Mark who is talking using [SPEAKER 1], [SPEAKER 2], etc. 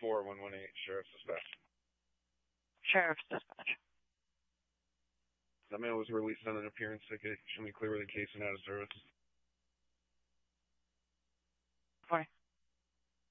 [SPEAKER 1] 4118, Sheriff's Dispatch.
[SPEAKER 2] Sheriff's Dispatch.
[SPEAKER 1] That man was released on an appearance ticket. Show me clear with the case and out of service.